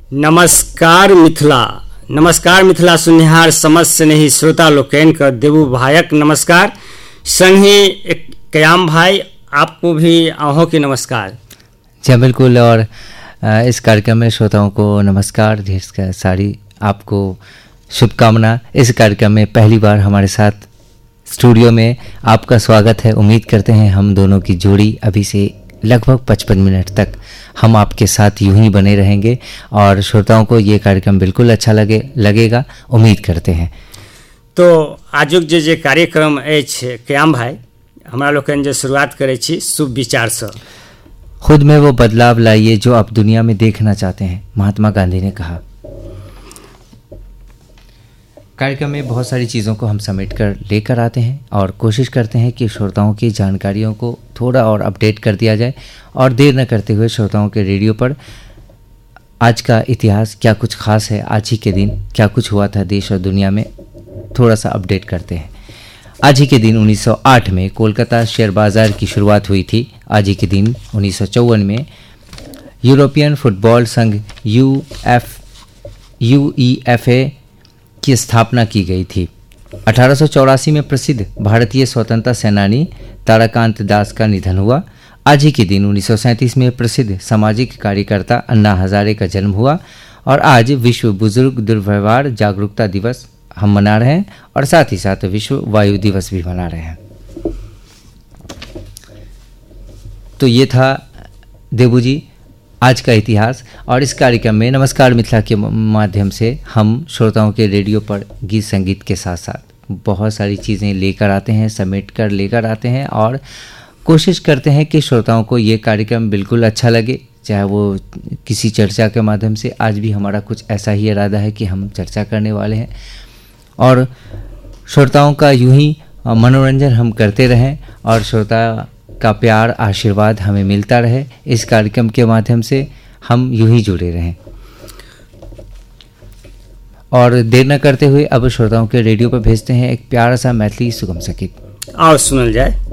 नमस्कार मिथिला सुनिहार समस्त नहीं श्रोता लोकेन का देवू भायक नमस्कार। संगी कयाम भाई आपको भी आहों की नमस्कार। जी बिल्कुल। और इस कार्यक्रम में श्रोताओं को नमस्कार, ढेर सारी आपको शुभकामना। इस कार्यक्रम में पहली बार हमारे साथ स्टूडियो में आपका स्वागत है। उम्मीद करते हैं हम दोनों की जोड़ी अभी से लगभग 55 मिनट तक हम आपके साथ यूं ही बने रहेंगे और श्रोताओं को ये कार्यक्रम बिल्कुल अच्छा लगेगा, उम्मीद करते हैं। तो आजुक जे कार्यक्रम अछि कयाम भाई, हमरा लोकन जे शुरुआत करै छी शुभ विचार से। खुद में वो बदलाव लाइए जो आप दुनिया में देखना चाहते हैं, महात्मा गांधी ने कहा। कार्यक्रम में बहुत सारी चीज़ों को हम समेट कर लेकर आते हैं और कोशिश करते हैं कि श्रोताओं की जानकारियों को थोड़ा और अपडेट कर दिया जाए। और देर न करते हुए श्रोताओं के रेडियो पर आज का इतिहास क्या कुछ खास है, आज ही के दिन क्या कुछ हुआ था देश और दुनिया में, थोड़ा सा अपडेट करते हैं। आज ही के दिन 1908 में कोलकाता शेयर बाज़ार की शुरुआत हुई थी। आज ही के दिन 1954 में यूरोपियन फुटबॉल संघ UEFA की स्थापना की गई थी। 1884 में प्रसिद्ध भारतीय स्वतंत्रता सेनानी ताराकांत दास का निधन हुआ। आज ही के दिन 1937 में प्रसिद्ध सामाजिक कार्यकर्ता अन्ना हजारे का जन्म हुआ। और आज विश्व बुजुर्ग दुर्व्यवहार जागरूकता दिवस हम मना रहे हैं और साथ ही साथ विश्व वायु दिवस भी मना रहे हैं। तो ये था देबू जी आज का इतिहास। और इस कार्यक्रम में नमस्कार मिथिला के माध्यम से हम श्रोताओं के रेडियो पर गीत संगीत के साथ साथ बहुत सारी चीज़ें लेकर आते हैं, समेट कर लेकर आते हैं और कोशिश करते हैं कि श्रोताओं को ये कार्यक्रम बिल्कुल अच्छा लगे, चाहे वो किसी चर्चा के माध्यम से। आज भी हमारा कुछ ऐसा ही इरादा है कि हम चर्चा करने वाले हैं और श्रोताओं का यूं ही मनोरंजन हम करते रहें और श्रोता का प्यार आशीर्वाद हमें मिलता रहे। इस कार्यक्रम के माध्यम से हम यूं ही जुड़े रहें। और देर न करते हुए अब श्रोताओं के रेडियो पर भेजते हैं एक प्यारा सा मैथिली सुगम संगीत। आओ सुनल जाए।